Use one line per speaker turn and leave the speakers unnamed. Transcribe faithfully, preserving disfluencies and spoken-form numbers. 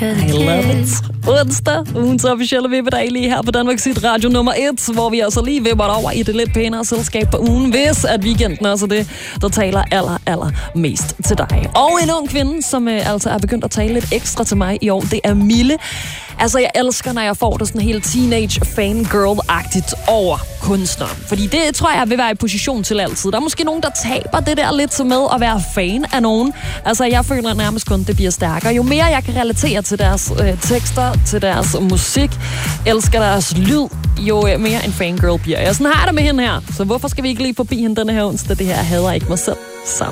I love it. Onsdag, ugens officielle vippedag lige her på Danmarks Hit Radio nummer et, hvor vi altså lige vipper over i det lidt pænere selskab på ugen, hvis at weekenden også er det, der taler aller, aller mest til dig. Og en ung kvinde, som øh, altså er begyndt at tale lidt ekstra til mig i år, det er Mille. Altså, jeg elsker, når jeg får det sådan helt teenage-fangirl-agtigt over kunstneren. Fordi det tror jeg vil være i position til altid. Der er måske nogen, der taber det der lidt med at være fan af nogen. Altså, jeg føler nærmest kun, det bliver stærkere. Jo mere jeg kan relatere til deres øh, tekster, til deres musik, elsker deres lyd, jo øh, mere en fangirl bliver jeg. Sådan har jeg det med hende her. Så hvorfor skal vi ikke lige forbi hende denne her onsdag? Det her hader ikke mig selv. Så.